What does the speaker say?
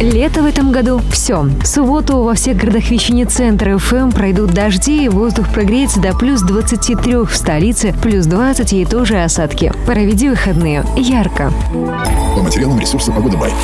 Лето в этом году – все. В субботу во всех городах вещания центра ФМ пройдут дожди, и воздух прогреется до плюс 23 в столице, плюс 20 и тоже осадки. Проведи выходные ярко. По материалам ресурса «Погода Бай».